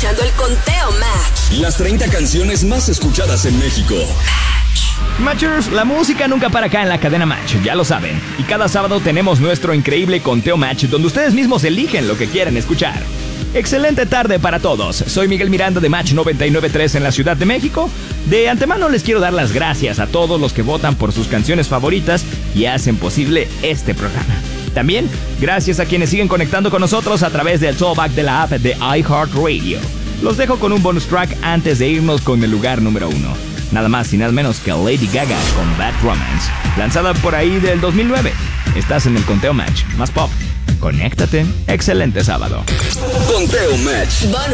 escuchando el Conteo Match. Las 30 canciones más escuchadas en México. Matchers, la música nunca para acá en la cadena Match, ya lo saben. Y cada sábado tenemos nuestro increíble Conteo Match, donde ustedes mismos eligen lo que quieren escuchar. Excelente tarde para todos. Soy Miguel Miranda de Match 99.3 en la Ciudad de México. De antemano les quiero dar las gracias a todos los que votan por sus canciones favoritas y hacen posible este programa. También, gracias a quienes siguen conectando con nosotros a través del Tollback de la app de iHeartRadio. Los dejo con un bonus track antes de irnos con el lugar número 1. Nada más y nada menos que Lady Gaga con Bad Romance, lanzada por ahí del 2009. Estás en el Conteo Match, más pop. Conéctate. Excelente sábado. Conteo Match.